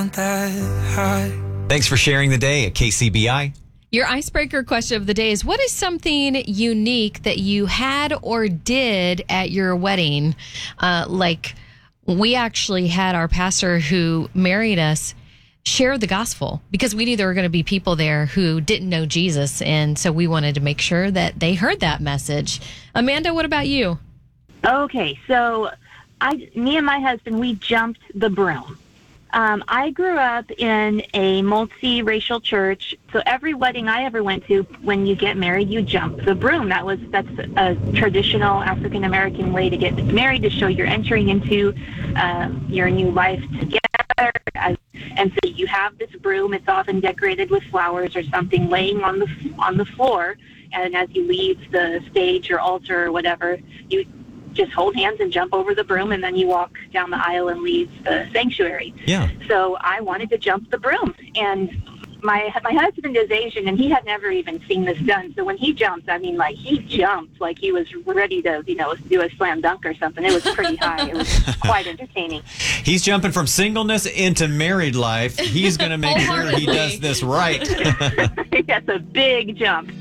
Thanks for sharing the day at KCBI. Your icebreaker question of the day is, what is something unique that you had or did at your wedding? Like, we actually had our pastor who married us share the gospel because we knew there were going to be people there who didn't know Jesus. And so we wanted to make sure that they heard that message. Amanda, what about you? Okay, so me and my husband, we jumped the broom. I grew up in a multi-racial church, so every wedding I ever went to, when you get married, you jump the broom. That's a traditional African-American way to get married, to show you're entering into your new life together. And so you have this broom. It's often decorated with flowers or something laying on the floor, and as you leave the stage or altar or whatever, you just hold hands and jump over the broom, and then you walk down the aisle and leave the sanctuary. Yeah. So I wanted to jump the broom, and my husband is Asian, and he had never even seen this done. So when he jumped, I mean, like, he jumped like he was ready to, do a slam dunk or something. It was pretty high. It was quite entertaining. He's jumping from singleness into married life. He's going to make sure he does this right. That's a big jump.